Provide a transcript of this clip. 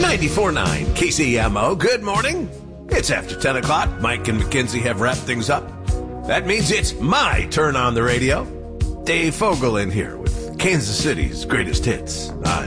94.9 KCMO. Good morning. It's after 10 o'clock. Mike and Mackenzie have wrapped things up. That means it's my turn on the radio. Dave Fogle in here with Kansas City's greatest hits on